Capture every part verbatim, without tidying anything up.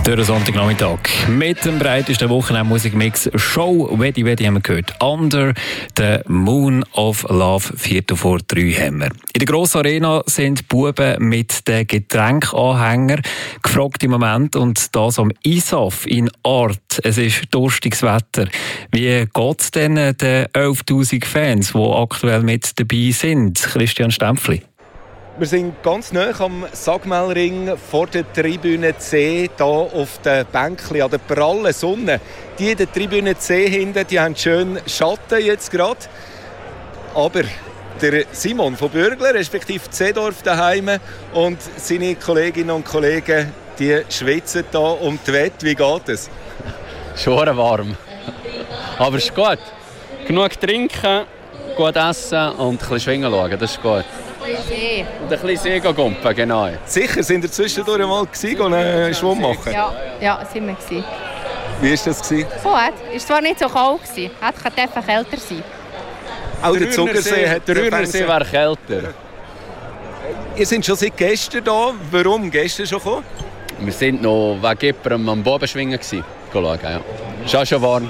Durch den Sonntagnachmittag mit dem breitesten Wochenend-Musikmix Show «Wedi Wedi» haben wir gehört. «Under the Moon of Love», Viertel vor drei haben wir. In der grossen Arena sind die Buben mit den Getränkanhängern gefragt im Moment, und das am I S A F in Art. Es ist durstiges Wetter. Wie geht es denn den elftausend Fans, die aktuell mit dabei sind? Christian Stempfli. Wir sind ganz nah am Sagmelring vor der Tribüne C, hier auf den Bänkchen an der prallen Sonne. Die in der Tribüne C hinten, die haben schön Schatten jetzt gerade. Aber der Simon von Bürgler, respektive Zedorf daheim, und seine Kolleginnen und Kollegen, die schwitzen hier um die Wette. Wie geht es? Schon warm. Aber es ist gut. Genug trinken, gut essen und ein bisschen schwingen schauen, das ist gut. See. Und ein bisschen See gumpen, genau. Sicher, sind ihr zwischendurch mal gewesen, und einen Schwumm machen? Ja, ja, sind wir gewesen. Wie war das? Gut. Es war zwar nicht so kalt, es könnte einfach kälter sein. Auch der Zugersee hat der Rühnersee wäre kälter. Ihr seid schon seit gestern da. Warum gestern schon gekommen? Wir sind noch wegen jemandem am Bodenschwingen gewesen. Schauen, ja. Es war auch schon warm.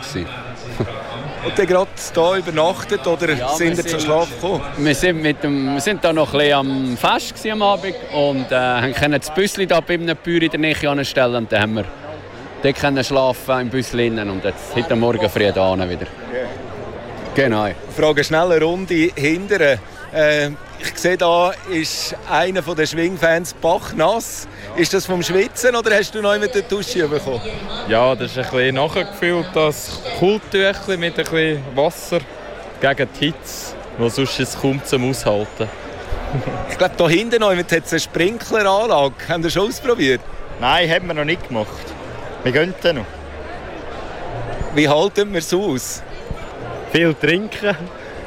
Und dann gerade hier übernachtet, oder ja, sind ihr zum Schlaf gekommen? Wir sind, mit dem, wir sind da noch ein bisschen am Fest am Abend und äh, können das Büsschen da bei einem Bäuer in der Nähe anstellen. Und dann haben wir dort können schlafen im Büsschen und jetzt heute Morgen früh da wieder. Yeah. Genau. Ich frage schnell eine Runde hinterher. Äh, ich sehe, da ist einer der Schwingfans bachnass. Ist das vom Schwitzen oder hast du noch mit der Dusche bekommen? Ja, das ist ein bisschen nachgefüllt, das Kulttüchchen mit ein bisschen Wasser gegen die Hitze, weil sonst ist es kaum zum Aushalten. Ich glaube, da hinten noch hat es eine Sprinkleranlage. Haben Sie schon ausprobiert? Nein, haben wir noch nicht gemacht. Wir gehen dann noch. Wie halten wir es aus? Viel trinken.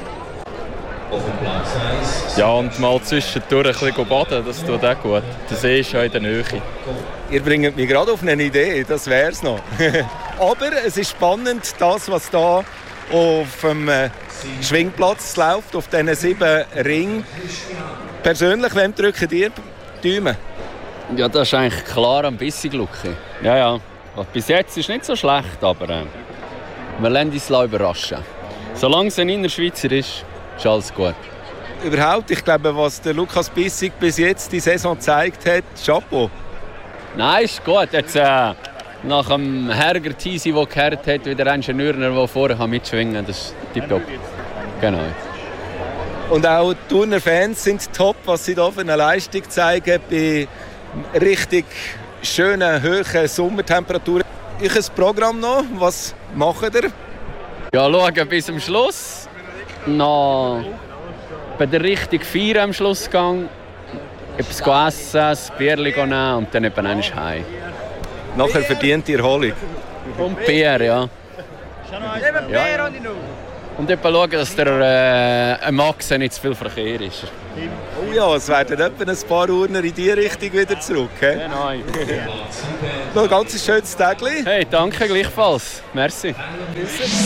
Ja, und mal zwischendurch ein bisschen baden, das tut auch gut. Der See ist ja in der Nähe. Ihr bringt mich gerade auf eine Idee, das wäre es noch. Aber es ist spannend, das, was da auf dem Schwingplatz läuft, auf diesen sieben Ringen. Persönlich, wem drücken ihr die Daumen? Ja, das ist eigentlich klar ein bisschen Lucke. Ja, ja. Bis jetzt ist es nicht so schlecht, aber äh, wir lassen uns überraschen. Solange es ein Innerschweizer ist, ist alles gut. Überhaupt, ich glaube, was der Lukas Bissig bis jetzt die Saison gezeigt hat, Chapeau. Nein, ist gut. Jetzt, äh, nach dem Herger Tisi, der gehört hat, wie der Ingenieur, der vorher mitschwingen kann, das ist tipptopp. Genau. Und auch die Turner Fans sind top, was sie hier für eine Leistung zeigen bei richtig schönen, hohen Sommertemperaturen. Ich ein Programm noch. Was macht ihr? Ja, schauen bis zum Schluss. Noch bei der richtigen Feier am Schlussgang etwas essen, ein Bierchen nehmen und dann eben einmal heim. Nachher verdient die Erholung. Und Bier, ja. ja. Und eben schauen, dass der äh, Max nicht zu viel Verkehr ist. Oh ja, es werden etwa ein paar Urner in diese Richtung wieder zurück. He? Genau. Noch ein ganz schönes Tag. Hey, danke gleichfalls. Merci.